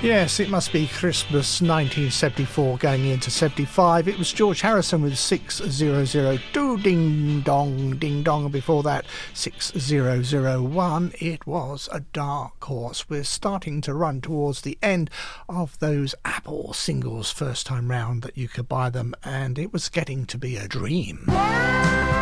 Yes, it must be Christmas 1974 going into 75. It was George Harrison with 6002 Ding Dong, Ding Dong, and before that 6001. It was a Dark Horse. We're starting to run towards the end of those Apple singles first time round that you could buy them, and it was getting to be a dream.